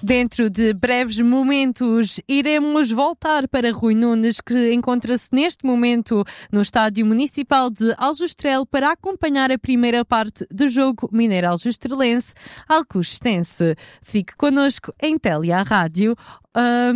Dentro de breves momentos, iremos voltar para Rui Nunes, que encontra-se neste momento no Estádio Municipal de Aljustrel para acompanhar a primeira parte do jogo Mineiro-Aljustrelense-Alcochete. Fique connosco em Telia Rádio.